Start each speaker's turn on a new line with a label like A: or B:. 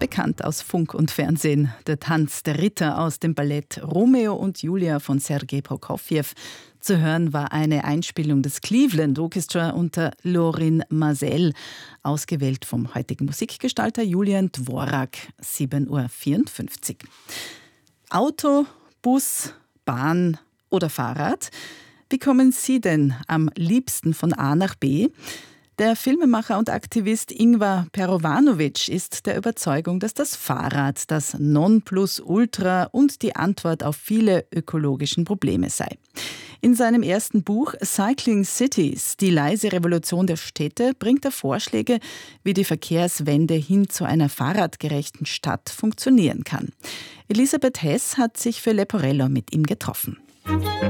A: bekannt aus Funk und Fernsehen. Der Tanz der Ritter aus dem Ballett Romeo und Julia von Sergei Prokofjew. Zu hören war eine Einspielung des Cleveland Orchestra unter Lorin Maazel, ausgewählt vom heutigen Musikgestalter Julian Dvorak, 7:54 Uhr. Auto, Bus, Bahn oder Fahrrad? Wie kommen Sie denn am liebsten von A nach B? Der Filmemacher und Aktivist Ingvar Perovanovic ist der Überzeugung, dass das Fahrrad das Nonplusultra und die Antwort auf viele ökologischen Probleme sei. In seinem ersten Buch Cycling Cities, die leise Revolution der Städte, bringt er Vorschläge, wie die Verkehrswende hin zu einer fahrradgerechten Stadt funktionieren kann. Elisabeth Hess hat sich für Leporello mit ihm getroffen.